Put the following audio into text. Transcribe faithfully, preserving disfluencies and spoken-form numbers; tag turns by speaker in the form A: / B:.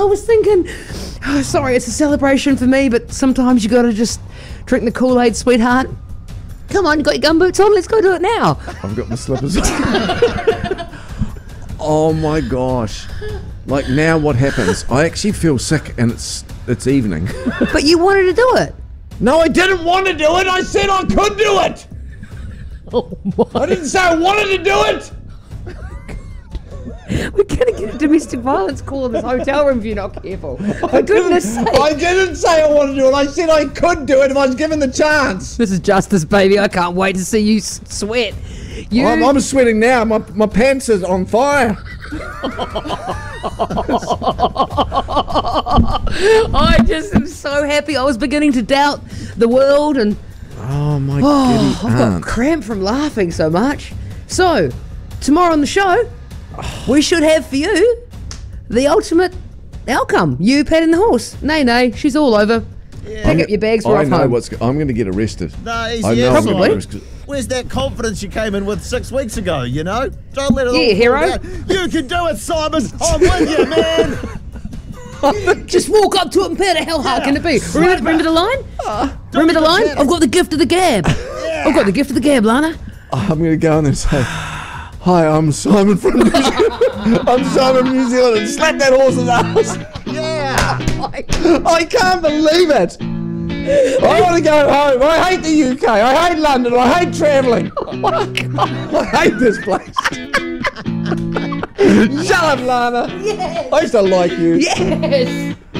A: I was thinking, oh, sorry, it's a celebration for me, but sometimes you got to just drink the Kool-Aid, sweetheart. Come on, you got your gumboots on, let's go do it now.
B: I've got my slippers on. Oh my gosh. Like, now what happens? I actually feel sick and it's it's evening.
A: But you wanted to do it.
B: No, I didn't want to do it. I said I could do it.
A: Oh my.
B: I didn't say I wanted to do it.
A: We're going to get a domestic violence call in this hotel room if you're not careful. For goodness sake.
B: I didn't say I wanted to do it. I said I could do it if I was given the chance.
A: This is justice, baby. I can't wait to see you s- sweat. You...
B: I'm, I'm sweating now. My, my pants is on fire.
A: I just am so happy. I was beginning to doubt the world and...
B: Oh, my
A: Oh,
B: giddy
A: I've got
B: aunt.
A: cramp from laughing so much. So, tomorrow on the show, we should have for you the ultimate outcome. You petting the horse. Nay, nay, she's all over.
C: Yeah.
A: Pick up your bags, we're
B: I
A: off
B: know
A: home.
B: what's... go- I'm going to get arrested.
C: No, he's
B: I
C: the
B: know I'm
A: Probably.
B: gonna get arrested.
C: Where's that confidence you came in with six weeks ago, you know? Don't let it
A: Yeah,
C: all fall
A: hero.
C: down. You can do it, Simon. I'm with you, man.
A: Just walk up to it and pet it. How hard can it be? Remember, remember the line? remember the line? I've got the gift of the gab. I've got the gift of the gab, Lana.
B: I'm going to go in there and say, hi, I'm Simon from New Zealand. I'm Simon from New Zealand, and slap that horse's ass.
C: Yeah.
B: I can't believe it. I want to go home. I hate the U K. I hate London. I hate travelling.
A: Oh my God.
B: I hate this place. Shut up, Lana.
A: Yes.
B: I used to like you.
A: Yes.